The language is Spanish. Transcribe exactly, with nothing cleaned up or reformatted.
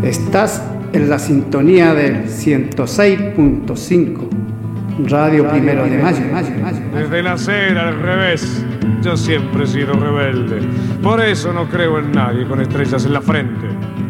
Estás en la sintonía del ciento seis punto cinco, Radio, Radio Primero de Mayo. Desde nacer al revés, yo siempre he sido rebelde. Por eso no creo en nadie con estrellas en la frente.